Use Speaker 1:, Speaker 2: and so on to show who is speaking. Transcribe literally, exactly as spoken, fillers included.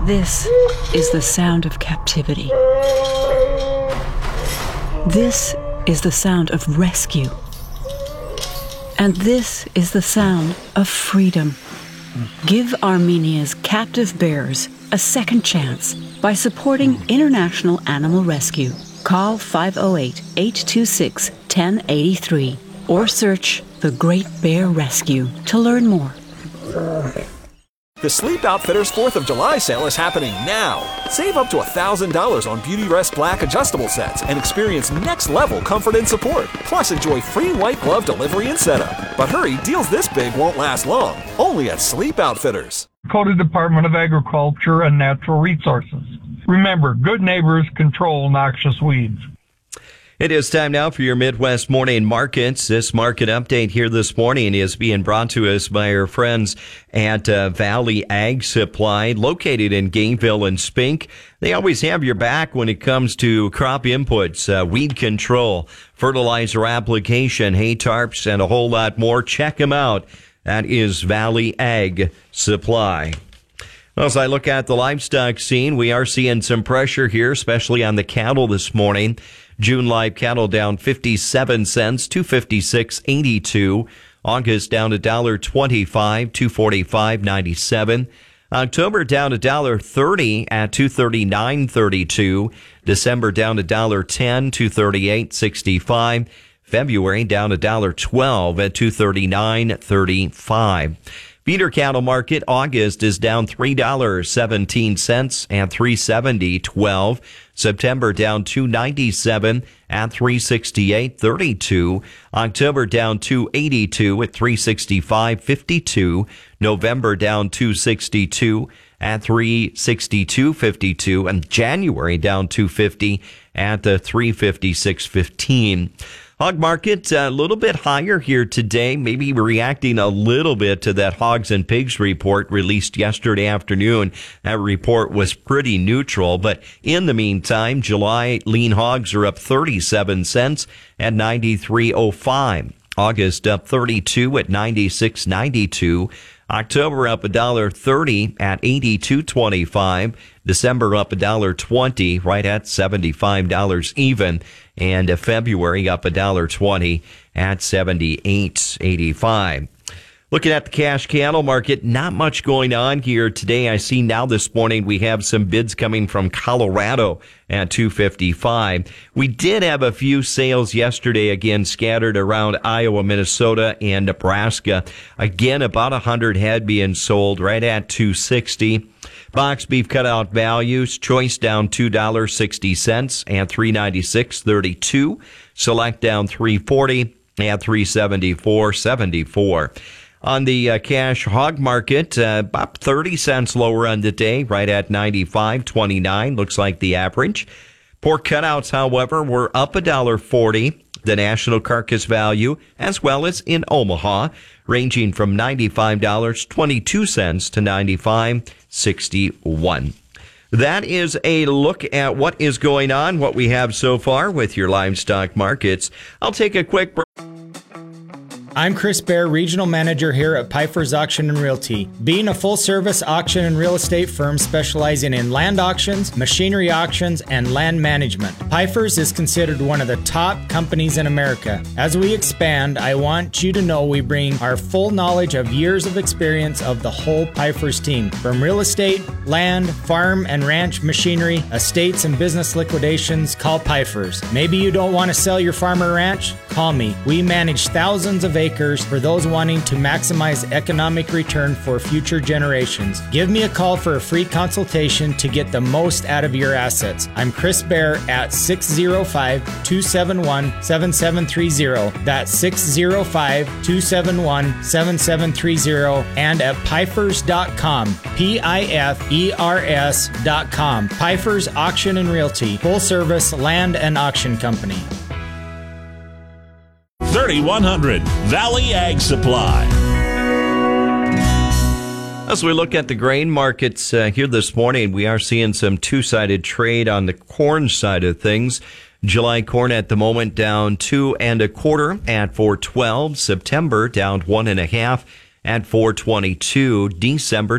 Speaker 1: This is the sound of captivity. This is the sound of rescue. And this is the sound of freedom. Give Armenia's captive bears a second chance by supporting International Animal Rescue. Call five oh eight, eight two six, one oh eight three or search The Great Bear Rescue to learn more.
Speaker 2: The Sleep Outfitters fourth of July sale is happening now. Save up to one thousand dollars on Beautyrest Black adjustable sets and experience next-level comfort and support. Plus, enjoy free white glove delivery and setup. But hurry, deals this big won't last long. Only at Sleep Outfitters.
Speaker 3: Dakota Department of Agriculture and Natural Resources. Remember, good neighbors control noxious weeds.
Speaker 4: It is time now for your Midwest Morning Markets. This market update here this morning is being brought to us by our friends at uh, Valley Ag Supply, located in Gainesville and Spink. They always have your back when it comes to crop inputs, uh, weed control, fertilizer application, hay tarps, and a whole lot more. Check them out. That is Valley Ag Supply. As I look at the livestock scene, we are seeing some pressure here, especially on the cattle this morning. June live cattle down fifty-seven cents, two fifty-six eighty-two. August down a dollar twenty-five, two forty-five ninety-seven. October down a dollar thirty at two thirty-nine thirty-two. December down a dollar ten, two thirty-eight sixty-five. February down a dollar twelve at two thirty-nine thirty-five. Feeder cattle market, August is down three dollars and seventeen cents at three seventy twelve. September down two ninety-seven at three sixty-eight thirty-two. October down two eighty-two at three sixty-five fifty-two. November down two sixty-two at three sixty-two fifty-two. And January down two fifty at the three fifty-six fifteen. Hog market a little bit higher here today, maybe reacting a little bit to that hogs and pigs report released yesterday afternoon. That report was pretty neutral, but in the meantime, July lean hogs are up thirty-seven cents at ninety-three oh five. August up thirty-two at ninety-six ninety-two. October up one dollar thirty at eighty-two twenty-five. December up one dollar twenty, right at seventy-five dollars even. And February up one dollar twenty at seventy-eight eighty-five. Looking at the cash cattle market, not much going on here today. I see now this morning we have some bids coming from Colorado at two fifty-five. We did have a few sales yesterday, again, scattered around Iowa, Minnesota, and Nebraska. Again, about one hundred head being sold right at two sixty. Box beef cutout values, choice down two dollars and sixty cents and three ninety-six thirty-two. Select down three forty and three seventy-four seventy-four. On the uh, cash hog market, uh, about thirty cents lower on the day, right at ninety-five twenty-nine, looks like the average. Pork cutouts, however, were up one dollar forty. The national carcass value, as well as in Omaha, ranging from ninety-five dollars and twenty-two cents to ninety-five dollars and sixty-one cents. That is a look at what is going on, what we have so far with your livestock markets. I'll take a quick break.
Speaker 5: I'm Chris Bear, Regional Manager here at Pfeiffer's Auction and Realty. Being a full-service auction and real estate firm specializing in land auctions, machinery auctions, and land management, Pfeiffer's is considered one of the top companies in America. As we expand, I want you to know we bring our full knowledge of years of experience of the whole Pfeiffer's team. From real estate, land, farm and ranch machinery, estates and business liquidations, call Pfeiffer's. Maybe you don't want to sell your farm or ranch? Call me. We manage thousands of acres for those wanting to maximize economic return for future generations. Give me a call for a free consultation to get the most out of your assets. I'm Chris Bear at six oh five, two seven one, seven seven three oh. That's six oh five, two seven one, seven seven three oh and at Pfeifers dot com. P I F E R S dot com. Pfeiffer's Auction and Realty, full service land and auction company.
Speaker 6: thirty-one hundred Valley Ag Supply.
Speaker 4: As we look at the grain markets uh, here this morning, we are seeing some two-sided trade on the corn side of things. July corn at the moment down two and a quarter at four twelve. September down one and a half at four twenty-two. December